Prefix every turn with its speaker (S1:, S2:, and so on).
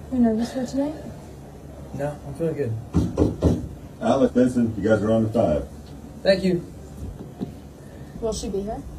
S1: You nervous for tonight?
S2: No, I'm feeling good.
S3: Alex, Benson, you guys are on the 5.
S2: Thank you.
S1: Will she be here?